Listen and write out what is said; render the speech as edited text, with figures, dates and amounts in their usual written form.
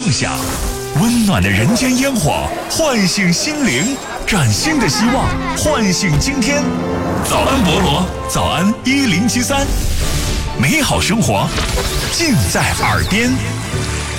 想，温暖的人间烟火唤醒心灵，崭新的希望唤醒今天。早安菠萝，早安1073，美好生活尽在耳边。